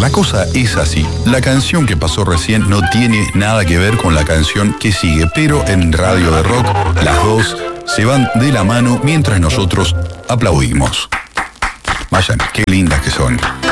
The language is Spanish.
La cosa es así. La canción que pasó recién no tiene nada que ver con la canción que sigue, pero en Radio de Rock las dos se van de la mano mientras nosotros aplaudimos. Vayan, qué lindas que son.